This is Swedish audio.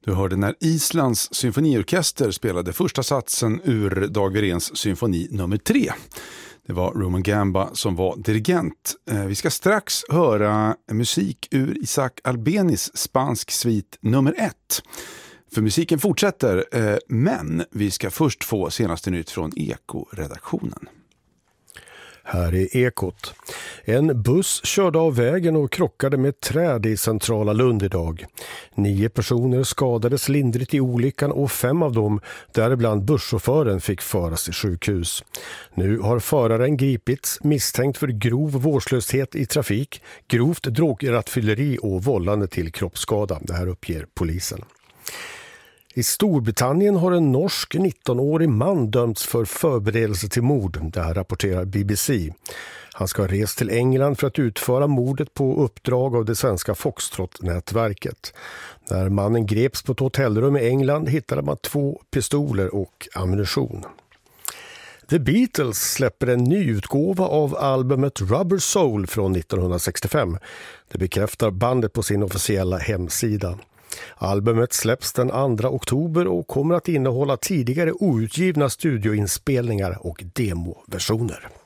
Du hörde när Islands symfoniorkester spelade första satsen ur Dag Wiréns symfoni nummer 3. Det var Roman Gamba som var dirigent. Vi ska strax höra musik ur Isaac Albenis spansk svit nummer 1. För musiken fortsätter, men vi ska först få senaste nytt från Eko-redaktionen. Här är Ekot. En buss körde av vägen och krockade med ett träd i centrala Lund idag. 9 personer skadades lindrigt i olyckan och 5 av dem, däribland busschauffören, fick föras till sjukhus. Nu har föraren gripits misstänkt för grov vårdslöshet i trafik, grovt drograttfylleri och vållande till kroppsskada. Det här uppger polisen. I Storbritannien har en norsk 19-årig man dömts för förberedelse till mord. Det här rapporterar BBC. Han ska ha rest till England för att utföra mordet på uppdrag av det svenska Foxtrot-nätverket. När mannen greps på ett hotellrum i England hittade man 2 pistoler och ammunition. The Beatles släpper en ny utgåva av albumet Rubber Soul från 1965. Det bekräftar bandet på sin officiella hemsida. Albumet släpps den 2 oktober och kommer att innehålla tidigare outgivna studioinspelningar och demoversioner.